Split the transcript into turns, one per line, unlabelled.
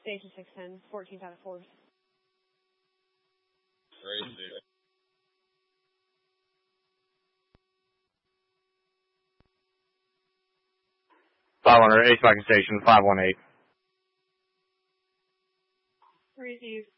Station 610, 14th out of 4th.
Crazy.
500, H-Viking Station, 518.
Receive.